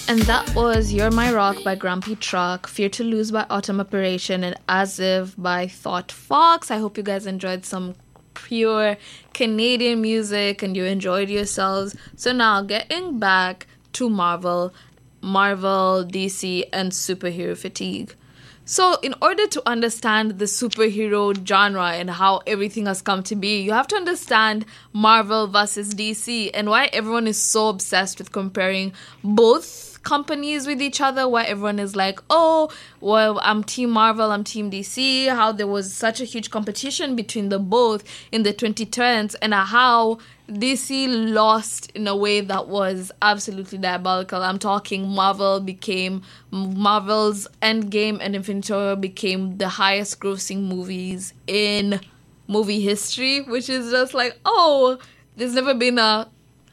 And that was You're My Rock by Grumpy Truck, Fear to Lose by Autumn Operation, and As If by Thought Fox. I hope you guys enjoyed some pure Canadian music and you enjoyed yourselves. So now, getting back to Marvel, DC, and superhero fatigue. So, in order to understand the superhero genre and how everything has come to be, you have to understand Marvel versus DC and why everyone is so obsessed with comparing both companies with each other, why everyone is like, oh, well, I'm Team Marvel, I'm Team DC, how there was such a huge competition between the both in the 2010s, and how DC lost in a way that was absolutely diabolical. I'm talking Marvel's Endgame and Infinity War became the highest grossing movies in movie history, which is just like, oh, there's never been a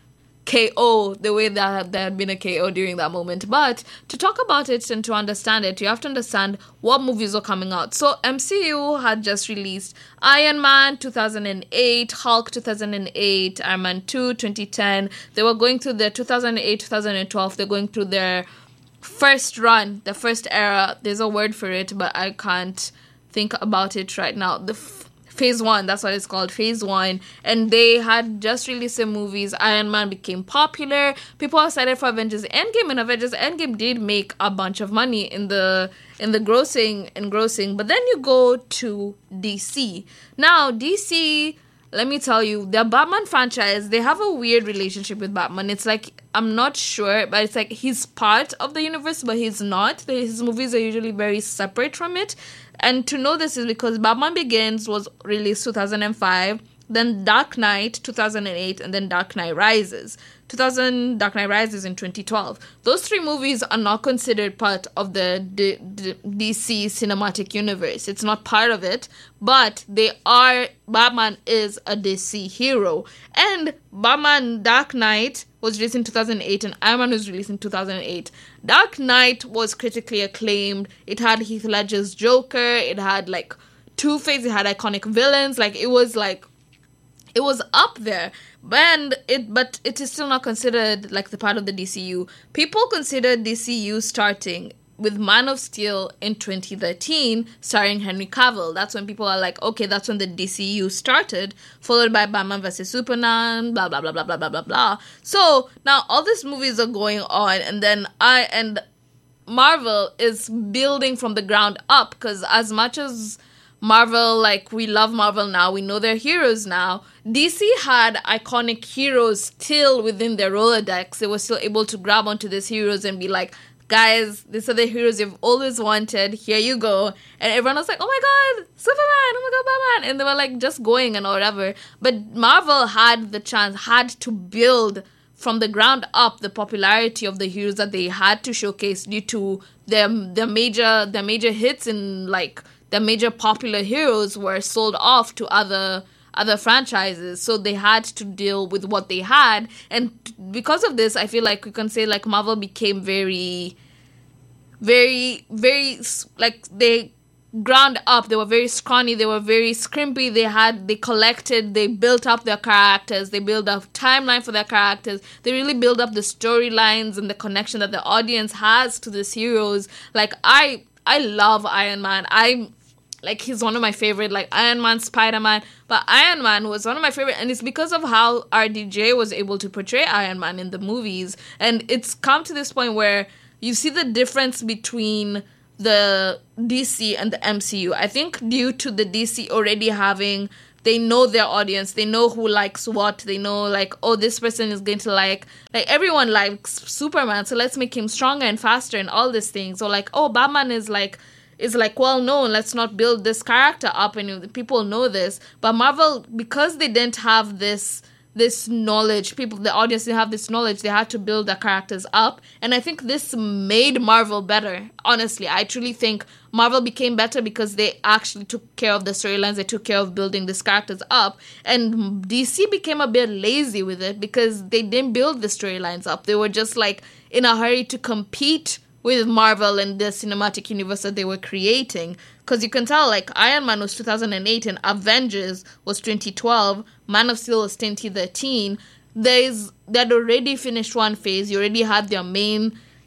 KO the way that there had been a KO during that moment. But to talk about it and to understand it, you have to understand what movies were coming out. So MCU had just released Iron Man 2008, Hulk 2008, Iron Man 2 2010. They were going through their 2008, 2012. They're going through their first run, the first era. There's a word for it, but I can't think about it right now. Phase 1, that's what it's called, Phase 1. And they had just released some movies. Iron Man became popular. People are excited for Avengers Endgame, and Avengers Endgame did make a bunch of money in the grossing. But then you go to DC. Now, DC, let me tell you, their Batman franchise, they have a weird relationship with Batman. It's like, I'm not sure, but it's like he's part of the universe, but he's not. His movies are usually very separate from it. And to know this is because Batman Begins was released 2005, then Dark Knight 2008, and then Dark Knight Rises. Dark Knight Rises in 2012. Those three movies are not considered part of the DC cinematic universe. It's not part of it, but they are. Batman is a DC hero. And Batman Dark Knight was released in 2008 and Iron Man was released in 2008. Dark Knight was critically acclaimed. It had Heath Ledger's Joker. It had like Two-Face. It had iconic villains. It was up there, but it is still not considered like the part of the DCU. People consider DCU starting with Man of Steel in 2013, starring Henry Cavill. That's when people are like, okay, that's when the DCU started, followed by Batman vs. Superman, blah, blah, blah, blah, blah, blah, blah, blah. So, now all these movies are going on, and then Marvel is building from the ground up, because as much as Marvel, we love Marvel now, we know their heroes now, DC had iconic heroes still within their Rolodex. They were still able to grab onto these heroes and be like, guys, these are the heroes you've always wanted, here you go. And everyone was like, oh my god, Superman, oh my god, Batman. And they were like just going and whatever. But Marvel had to build from the ground up the popularity of the heroes that they had to showcase due to their major hits in the major popular heroes were sold off to other franchises, so they had to deal with what they had. And because of this, I feel like we can say Marvel became very, very, very, they ground up. They were very scrawny, they were very scrimpy. They built up their characters, they built a timeline for their characters, they really built up the storylines and the connection that the audience has to these heroes. I love Iron Man. He's one of my favorite, Iron Man, Spider-Man. But Iron Man was one of my favorite, and it's because of how RDJ was able to portray Iron Man in the movies. And it's come to this point where you see the difference between the DC and the MCU. I think due to the DC already they know their audience, they know who likes what, they know, oh, this person is going to everyone likes Superman, so let's make him stronger and faster and all these things. So, oh, Batman is well known, let's not build this character up, and people know this. But Marvel, because they didn't have this knowledge, the audience didn't have this knowledge, they had to build their characters up. And I think this made Marvel better. Honestly, I truly think Marvel became better because they actually took care of the storylines, they took care of building these characters up. And DC became a bit lazy with it because they didn't build the storylines up. They were just in a hurry to compete with Marvel and the cinematic universe that they were creating. Because you can tell, Iron Man was 2008 and Avengers was 2012. Man of Steel was 2013. They'd already finished one phase. You already had their main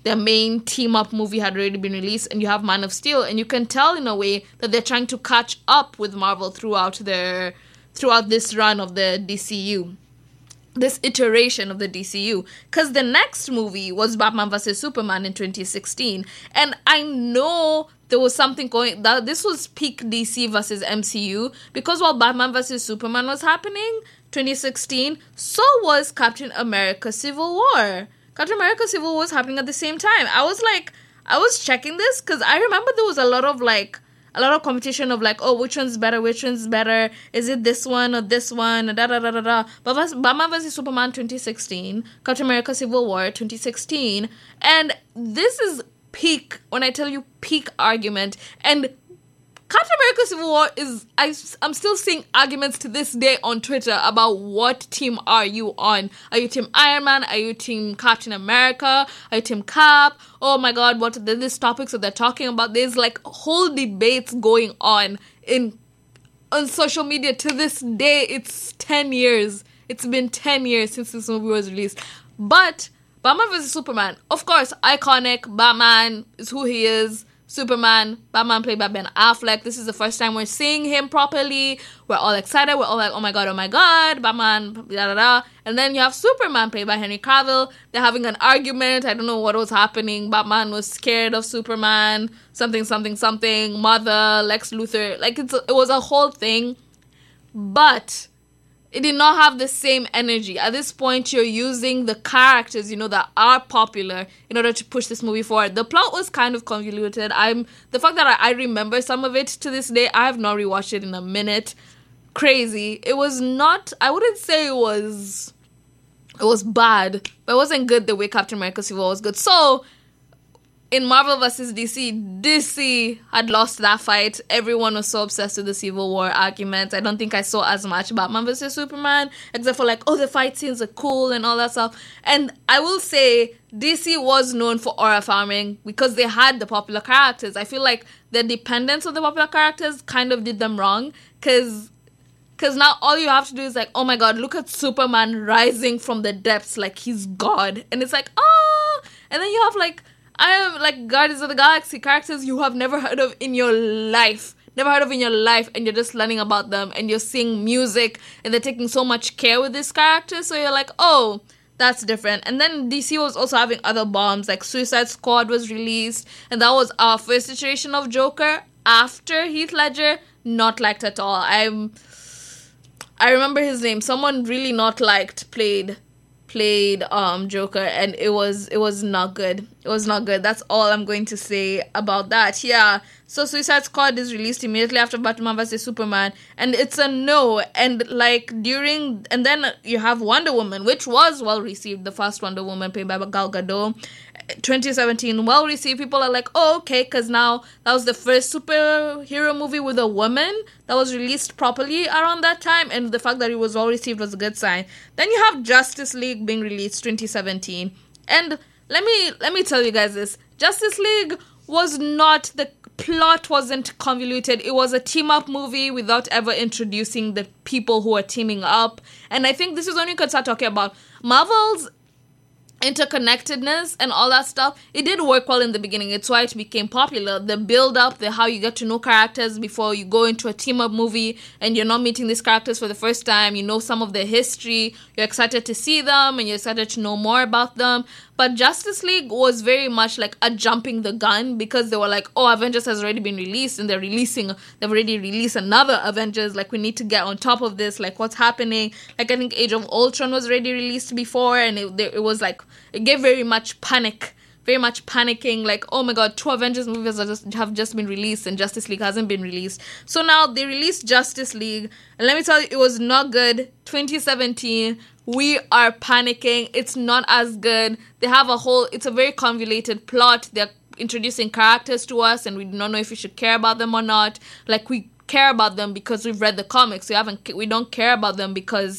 their main team-up movie had already been released, and you have Man of Steel, and you can tell in a way that they're trying to catch up with Marvel throughout this run of the DCU. This iteration of the DCU, because the next movie was Batman vs Superman in 2016, and I know there was something going that this was peak DC versus MCU, because while Batman vs Superman was happening 2016, so was Captain America Civil War. Captain America Civil War was happening at the same time. I was checking this because I remember there was a lot of competition of like, oh, which one's better? Is it this one or this one? Da da da da da. But Batman vs Superman 2016, Captain America Civil War 2016, and this is peak, when I tell you peak argument. And Captain America Civil War is, I'm still seeing arguments to this day on Twitter about what team are you on. Are you Team Iron Man? Are you Team Captain America? Are you Team Cap? Oh my god, what are these topics that they're talking about? There's like whole debates going on social media to this day. It's 10 years. It's been 10 years since this movie was released. But Batman vs Superman, of course, iconic. Batman is who he is. Superman, Batman played by Ben Affleck. This is the first time we're seeing him properly. We're all excited. We're all like, oh my god, Batman, da da da. And then you have Superman played by Henry Cavill. They're having an argument. I don't know what was happening. Batman was scared of Superman. Something. Mother, Lex Luthor. Like, it was a whole thing. But it did not have the same energy. At this point, you're using the characters, that are popular in order to push this movie forward. The plot was kind of convoluted. The fact that I remember some of it to this day, I have not rewatched it in a minute. Crazy. It was not, I wouldn't say it was bad, but it wasn't good the way Captain America Civil War was good. So, in Marvel vs. DC had lost that fight. Everyone was so obsessed with the Civil War argument. I don't think I saw as much Batman vs. Superman, except for like, oh, the fight scenes are cool and all that stuff. And I will say, DC was known for aura farming because they had the popular characters. I feel like the dependence on the popular characters kind of did them wrong, because now all you have to do is like, oh my god, look at Superman rising from the depths like he's God. And it's like, oh! And then you have like, I am like Guardians of the Galaxy characters you have never heard of in your life. And you're just learning about them, and you're seeing music, and they're taking so much care with this character, so you're like, oh, that's different. And then DC was also having other bombs, like Suicide Squad was released, and that was our first iteration of Joker after Heath Ledger. Not liked at all. I remember his name. Someone really not liked played Joker, and it was not good. It was not good. That's all I'm going to say about that. Yeah. So Suicide Squad is released immediately after Batman vs Superman, and it's a no. And and then you have Wonder Woman, which was well received. The first Wonder Woman played by Gal Gadot, 2017, well received. People are like, oh, okay, because now that was the first superhero movie with a woman that was released properly around that time, and the fact that it was well received was a good sign. Then you have Justice League being released 2017, and let me tell you guys this: Justice League was not, the plot wasn't convoluted. It was a team-up movie without ever introducing the people who are teaming up. And I think this is when you could start talking about Marvel's interconnectedness and all that stuff. It did work well in the beginning. It's why it became popular. The build-up, how you get to know characters before you go into a team-up movie, and you're not meeting these characters for the first time. You know some of their history. You're excited to see them, and you're excited to know more about them. But Justice League was very much like a jumping the gun, because they were like, oh, Avengers has already been released, and they've already released another Avengers. Like, we need to get on top of this. Like, what's happening? Like, I think Age of Ultron was already released before, and it was like, it gave very much panicking, like, oh my god, 2 Avengers movies have just been released, and Justice League hasn't been released. So now they released Justice League, and let me tell you, it was not good. 2017, we are panicking. It's not as good. It's a very convoluted plot. They're introducing characters to us, and we do not know if we should care about them or not. Like, we care about them because we've read the comics. We don't care about them because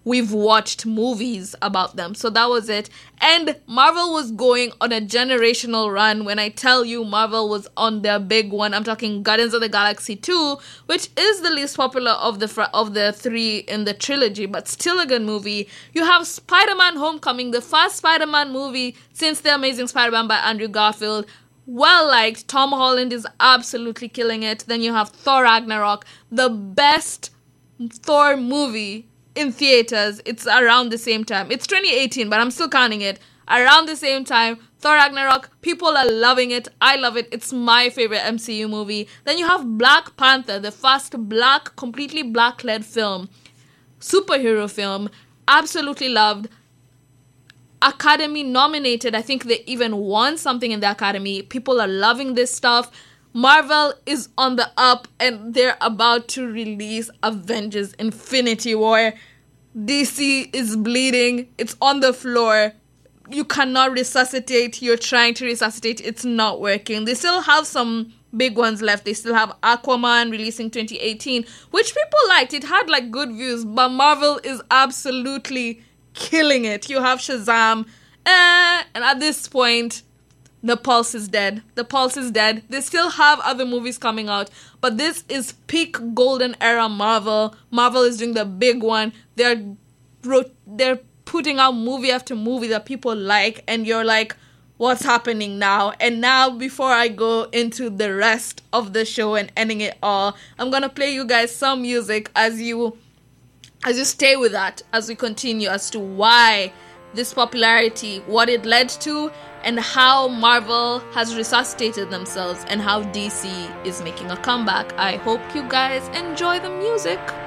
we've watched movies about them. So that was it. And Marvel was going on a generational run. When I tell you Marvel was on their big one, I'm talking Guardians of the Galaxy 2, which is the least popular of the three in the trilogy, but still a good movie. You have Spider-Man Homecoming, the first Spider-Man movie since The Amazing Spider-Man by Andrew Garfield. Well liked. Tom Holland is absolutely killing it. Then you have Thor Ragnarok, the best Thor movie in theaters. It's around the same time. It's 2018, but I'm still counting it. Around the same time, Thor Ragnarok, people are loving it. I love it. It's my favorite MCU movie. Then you have Black Panther, the first completely black-led film. Superhero film. Absolutely loved. Academy nominated. I think they even won something in the Academy. People are loving this stuff. Marvel is on the up and they're about to release Avengers Infinity War. DC is bleeding. It's on the floor. You cannot resuscitate. You're trying to resuscitate. It's not working. They still have some big ones left. They still have Aquaman releasing 2018, which people liked. It had like good views, but Marvel is absolutely killing it. You have Shazam. And at this point, the pulse is dead. The pulse is dead. They still have other movies coming out, but this is peak golden era Marvel. Marvel is doing the big one. They're putting out movie after movie that people like, and you're like, what's happening now? And now, before I go into the rest of the show and ending it all, I'm gonna play you guys some music as you stay with that, as we continue as to why this popularity, what it led to, and how Marvel has resuscitated themselves and how DC is making a comeback. I hope you guys enjoy the music.